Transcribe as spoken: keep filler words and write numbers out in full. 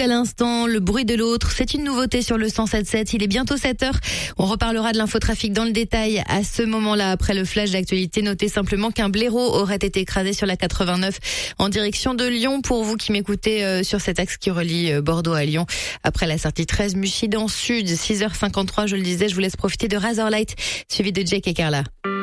à l'instant, le bruit de l'autre. C'est une nouveauté sur le cent sept sept. Il est bientôt sept heures. On reparlera de l'infotrafic dans le détail à ce moment-là. Après le flash d'actualité, notez simplement qu'un blaireau aurait été écrasé sur la quatre-vingt-neuf en direction de Lyon. Pour vous qui m'écoutez euh, sur cet axe qui relie euh, Bordeaux à Lyon, après la sortie treize Muchidan Sud, six heures cinquante-trois, je le disais, je vous laisse profiter de Razorlight, suivi de Jake et Carla.